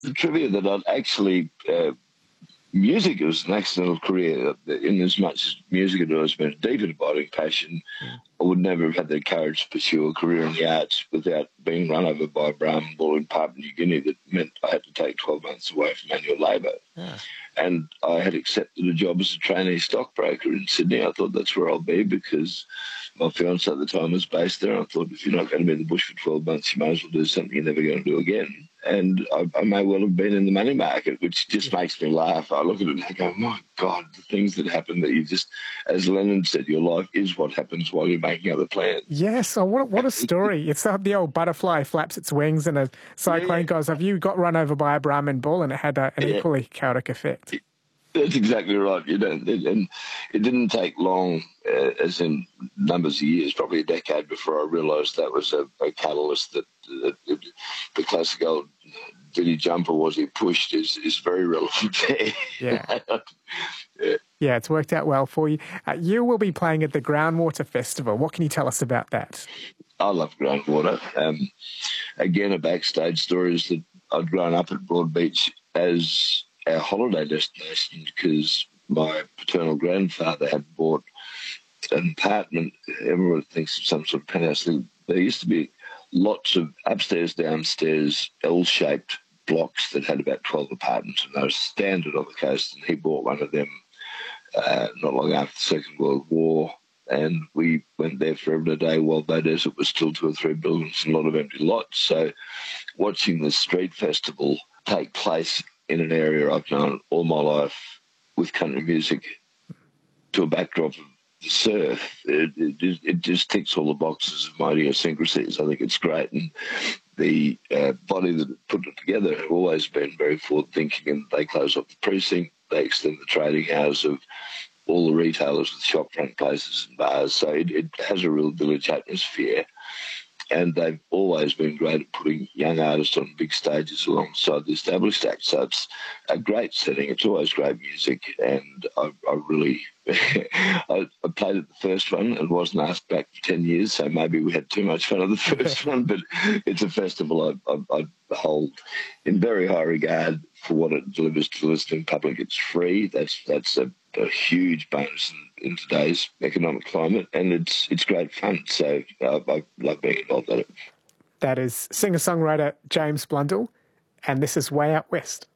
The trivia that I'd actually music was an accidental career in as much as music had always been a deep and abiding passion. I would never have had the courage to pursue a career in the arts without being run over by a Brahmin bull in Papua New Guinea that meant I had to take 12 months away from manual labour. Yeah. And I had accepted a job as a trainee stockbroker in Sydney. I thought that's where I'll be because my fiance at the time was based there. I thought if you're not going to be in the bush for 12 months, you might as well do something you're never going to do again. And I may well have been in the money market, which just makes me laugh. I look at it and I go, my God, the things that happen that you just, as Lennon said, your life is what happens while you're making other plans. Yes, oh, what a story. It's the old butterfly flaps its wings and a cyclone goes, have you got run over by a Brahmin bull? And it had an equally chaotic effect. That's exactly right. And it didn't take long, as in numbers of years, probably a decade before I realised that was a catalyst that the classic old "did he jump or was he pushed" is very relevant there. Yeah. Yeah, it's worked out well for you. You will be playing at the Groundwater Festival. What can you tell us about that? I love Groundwater. Again, a backstage story is that I'd grown up at Broadbeach as our holiday destination because my paternal grandfather had bought an apartment. Everyone thinks of some sort of penthouse thing. There used to be lots of upstairs, downstairs, L-shaped blocks that had about 12 apartments, and they were standard on the coast, and he bought one of them not long after the Second World War, and we went there for every day while that desert was still 2 or 3 buildings and a lot of empty lots. So watching the street festival take place in an area I've known all my life with country music to a backdrop of the surf, it just ticks all the boxes of my idiosyncrasies. I think it's great. And the body that put it together have always been very forward-thinking, and they close up the precinct, they extend the trading hours of all the retailers with shopfront places and bars. So it has a real village atmosphere. And they've always been great at putting young artists on big stages alongside the established acts. So it's a great setting. It's always great music. And I really, I played at the first one and wasn't asked back for 10 years. So maybe we had too much fun at the first one. But it's a festival I hold in very high regard for what it delivers to the listening public. It's free. That's a huge bonus in today's economic climate, and it's great fun. So I love being involved in it. That is singer-songwriter James Blundell, and this is Way Out West.